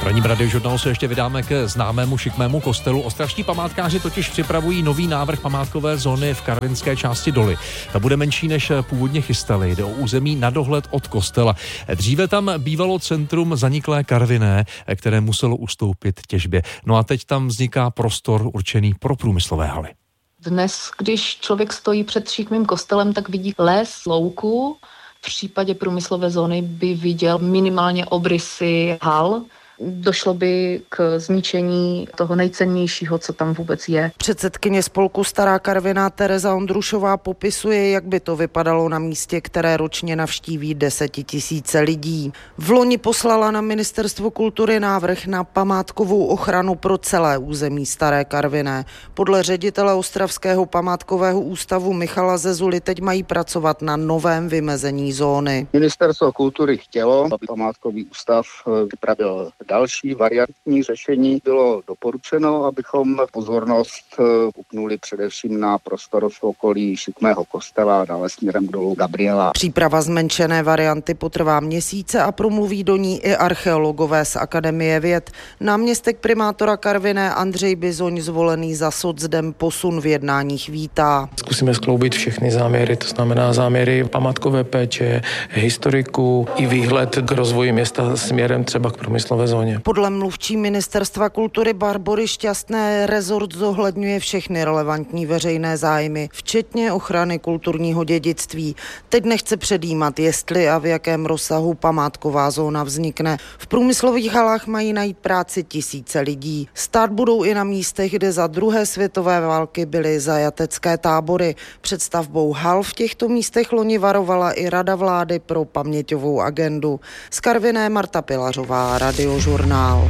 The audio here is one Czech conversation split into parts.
V Radiožurnálu se ještě vydáme ke známému šikmému kostelu. Ostravští památkáři totiž připravují nový návrh památkové zóny v karvinské části Doly. Ta bude menší, než původně chystali. Jde o území na dohled od kostela. Dříve tam bývalo centrum zaniklé Karviné, které muselo ustoupit těžbě. No a teď tam vzniká prostor určený pro průmyslové haly. Dnes, když člověk stojí před šikmým kostelem, tak vidí les, louku. V případě průmyslové zóny by viděl minimálně obrysy hal. Došlo by k zničení toho nejcennějšího, co tam vůbec je. Předsedkyně spolku Stará Karviná Tereza Ondrušová popisuje, jak by to vypadalo na místě, které ročně navštíví 10 000 lidí. V loni poslala na Ministerstvo kultury návrh na památkovou ochranu pro celé území Staré Karviné. Podle ředitele Ostravského památkového ústavu Michala Zezuly teď mají pracovat na novém vymezení zóny. Ministerstvo kultury chtělo, aby památkový ústav vypravil další variantní řešení. Bylo doporučeno, abychom pozornost upnuli především na prostor v okolí šikmého kostela a dále směrem k dolu Gabriela. Příprava zmenšené varianty potrvá měsíce a promluví do ní i archeologové z Akademie věd. Náměstek primátora Karviné Andřej Bizoň, zvolený za socdem, posun v jednáních vítá. Zkusíme skloubit všechny záměry, to znamená záměry památkové péče, historiku i výhled k rozvoji města směrem třeba k průmyslové zóně. Podle mluvčí Ministerstva kultury Barbory Šťastné rezort zohledňuje všechny relevantní veřejné zájmy, včetně ochrany kulturního dědictví. Teď nechce předjímat, jestli a v jakém rozsahu památková zóna vznikne. V průmyslových halách mají najít práci tisíce lidí. Stát budou i na místech, kde za druhé světové války byly zajatecké tábory. Před stavbou hal v těchto místech loni varovala i Rada vlády pro paměťovou agendu. Z Karviné Marta Pilařová, Radiožurnál.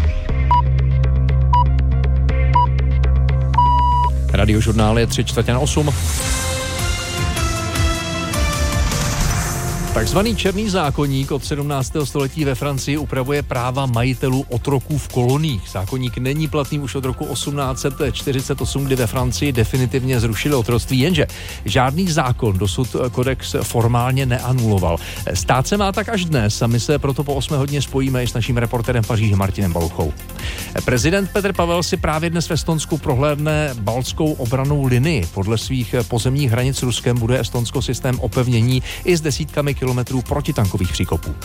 Radiožurnál je 7:45. Takzvaný černý zákoník od 17. století ve Francii upravuje práva majitelů otroků v koloniích. Zákoník není platný už od roku 1848, kdy ve Francii definitivně zrušili otroctví, jenže žádný zákon dosud kodex formálně neanuloval. Stát se má tak až dnes a my se proto po 8 hodině spojíme i s naším reportérem v Paříži Martinem Baluchou. Prezident Petr Pavel si právě dnes v Estonsku prohlédne baltskou obrannou linii. Podle svých pozemních hranic s Ruskem bude Estonsko systém opevnění i s desítkami kilometrů protitankových příkopů.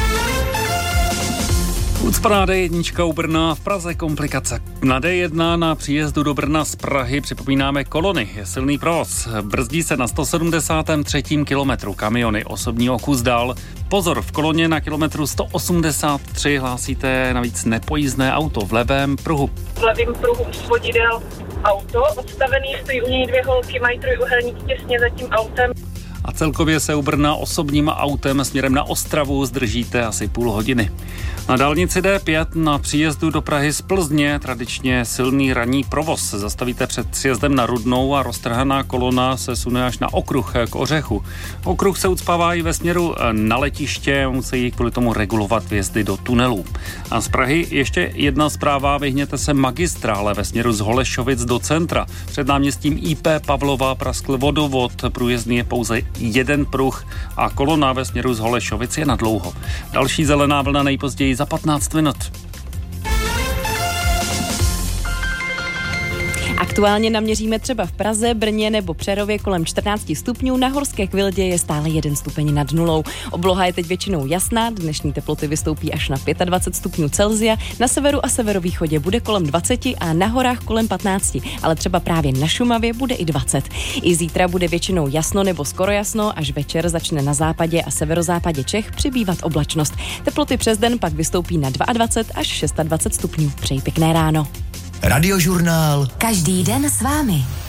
Ucpaná D1 u Brna, v Praze komplikace. Na D1 na příjezdu do Brna z Prahy připomínáme kolony. Je silný provoz. Brzdí se na 173. kilometru. Kamiony osobní o kus dál. Pozor, v koloně na kilometru 183 hlásíte navíc nepojízdné auto v levém pruhu. V levém pruhu svodidel auto odstavený, stojí u něj 2 holky, mají trojúhelník těsně za tím autem. A celkově se u Brna osobním autem směrem na Ostravu zdržíte asi půl hodiny. Na dálnici D5 na příjezdu do Prahy z Plzně tradičně silný ranní provoz. Zastavíte před sjezdem na Rudnou a roztrhaná kolona se sune až na okruh k Ořechu. Okruh se ucpává i ve směru na letiště, musí kvůli tomu regulovat vjezdy do tunelů. A z Prahy ještě jedna zpráva, vyhněte se magistrále ve směru z Holešovic do centra. Před náměstím IP Pavlova praskl vodovod, průjezdný je pouze jeden pruh a kolona ve směru z Holešovic je nadlouho. Další zelená vlna nejpozději za 15 minut. Aktuálně naměříme třeba v Praze, Brně nebo Přerově kolem 14 stupňů, na Horské Kvildě je stále 1 stupeň nad nulou. Obloha je teď většinou jasná, dnešní teploty vystoupí až na 25 stupňů Celsia, na severu a severovýchodě bude kolem 20 a na horách kolem 15, ale třeba právě na Šumavě bude i 20. I zítra bude většinou jasno nebo skoro jasno, až večer začne na západě a severozápadě Čech přibývat oblačnost. Teploty přes den pak vystoupí na 22 až 26 stupňů. Přeji pěkné ráno. Radiožurnál. Každý den s vámi.